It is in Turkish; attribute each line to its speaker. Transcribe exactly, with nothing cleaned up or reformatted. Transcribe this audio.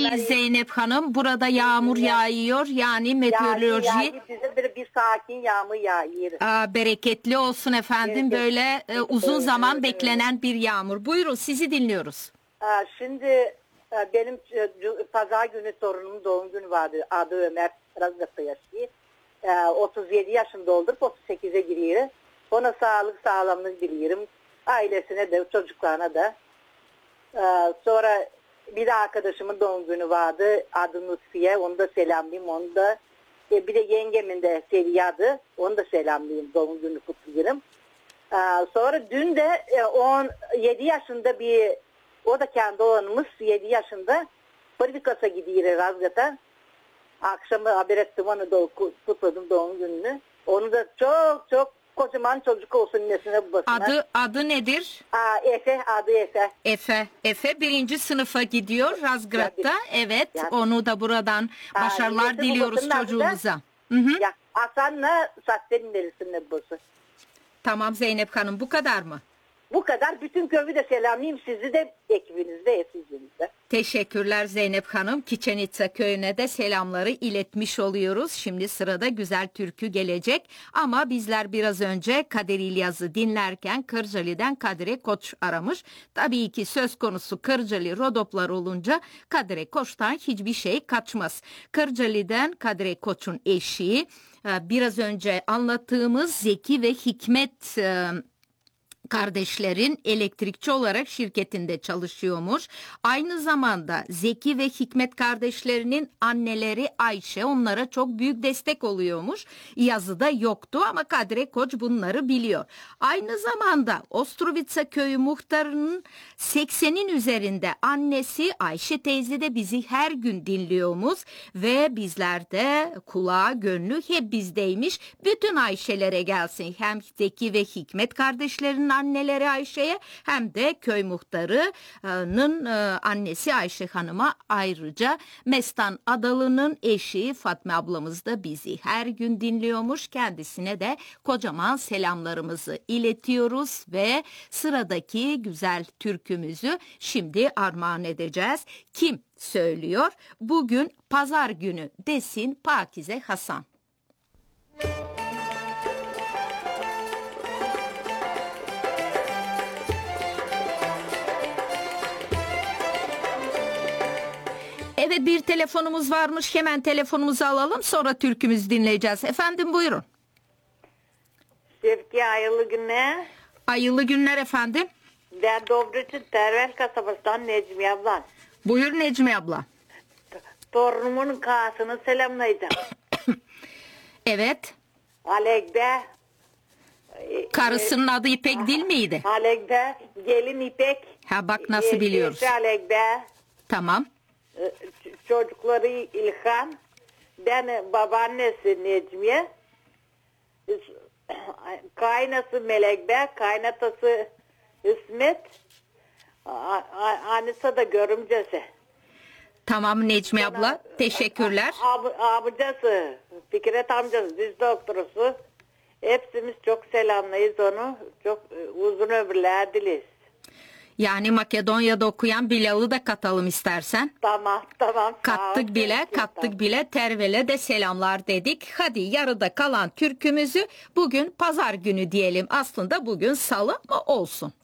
Speaker 1: değil Zeynep Hanım. Burada yağmur yağıyor. Yani meteoroloji.
Speaker 2: Yani, yani bize bir, bir sakin yağmur yağıyor.
Speaker 1: Aa, bereketli olsun efendim.
Speaker 2: Evet,
Speaker 1: Böyle e, uzun
Speaker 2: evet,
Speaker 1: zaman
Speaker 2: evet,
Speaker 1: beklenen
Speaker 2: evet.
Speaker 1: bir yağmur. Buyurun, sizi dinliyoruz.
Speaker 2: Aa, şimdi e, benim e, pazar günü torunumun doğum günü vardı. Adı Ömer. Razgat'ta yaşıyor. E, otuz yedi yaşında oldu. otuz sekize giriyor. Ona sağlık sağlamlık diliyorum. Ailesine de çocuklarına da. E, sonra bir de arkadaşımın doğum günü vardı. Adı Nusfiye. Onu da selamlayayım. Onu da e, bir de yengemin de Seviyadı. Onu da selamlayayım. Doğum günü kutluyorum. E, sonra dün de e, on yedi yaşında bir, o da kendi oğlumuz, yedi yaşında Fabrikas'a gidiyor Razgat'a. Akşamı haber ettim, onu da kutladım doğum gününü. Onu da çok çok kocaman çocuk olsun nesine babasına.
Speaker 1: Adı adı nedir?
Speaker 2: Aa, Efe, adı Efe.
Speaker 1: Efe. Efe birinci sınıfa gidiyor Razgrad'da. Evet.
Speaker 2: Yani.
Speaker 1: Onu da buradan başarılar
Speaker 2: Aa,
Speaker 1: diliyoruz çocuğumuza. Hı hı.
Speaker 2: Ya, Hasan'la Satter'in neresinde babası.
Speaker 1: Tamam Zeynep Hanım, bu kadar mı?
Speaker 2: Bu kadar. Bütün köyü de selamlayayım. Sizi de ekibinizde, hepinizde.
Speaker 1: Teşekkürler Zeynep Hanım. Kiçenitsa köyüne de selamları iletmiş oluyoruz. Şimdi sırada güzel türkü gelecek. Ama bizler biraz önce Kader İlyas'ı dinlerken Kırcaali'den Kadire Koç aramış. Tabii ki söz konusu Kırcaali Rodoplar olunca Kadire Koç'tan hiçbir şey kaçmaz. Kırcaali'den Kadire Koç'un eşi, biraz önce anlattığımız Zeki ve Hikmet kardeşlerin elektrikçi olarak şirketinde çalışıyormuş. Aynı zamanda Zeki ve Hikmet kardeşlerinin anneleri Ayşe onlara çok büyük destek oluyormuş. Yazıda yoktu ama Kadire Koç bunları biliyor. Aynı zamanda Ostrovitsa köyü muhtarının seksenin üzerinde annesi Ayşe teyze de bizi her gün dinliyormuş ve bizlerde kulağı gönlü hep bizdeymiş. Bütün Ayşelere gelsin, hem Zeki ve Hikmet kardeşlerinin anneleri Ayşe'ye hem de köy muhtarının annesi Ayşe Hanım'a, ayrıca Mestan Adalı'nın eşi Fatma ablamız da bizi her gün dinliyormuş. Kendisine de kocaman selamlarımızı iletiyoruz ve sıradaki güzel türkümüzü şimdi armağan edeceğiz. Kim söylüyor? Bugün pazar günü desin Pakize Hasan. Evet, bir telefonumuz varmış. Hemen telefonumuzu alalım. Sonra türkümüzü dinleyeceğiz. Efendim buyurun.
Speaker 3: Sevgi, hayırlı günler.
Speaker 1: Hayırlı günler efendim.
Speaker 3: Ben Dobruç'un Tervel kasabasından Necmi abla.
Speaker 1: Buyur Necmi abla.
Speaker 3: Torunumun kasını selamlayacağım.
Speaker 1: Evet.
Speaker 3: Alek'de.
Speaker 1: Karısının adı İpek değil miydi?
Speaker 3: Alek'de. Gelin İpek.
Speaker 1: Ha bak nasıl biliyoruz.
Speaker 3: Alek'de.
Speaker 1: Tamam.
Speaker 3: Çocukları İlhan. Ben babaannesi Necmiye. Kaynası Melekbe. Kaynatası İsmet. Anisa da görümcesi.
Speaker 1: Tamam Necmi abla. Teşekkürler.
Speaker 3: Ab, amcası. Fikret amcası. Diz doktorusu. Hepsimiz çok selamlayız onu. Çok uzun ömürler dileriz.
Speaker 1: Yani Makedonya'da okuyan Bilal'ı da katalım istersen.
Speaker 3: Tamam tamam.
Speaker 1: Kattık bile kattık bile Tervel'e de selamlar dedik. Hadi yarıda kalan türkümüzü bugün pazar günü diyelim. Aslında bugün salı mı olsun.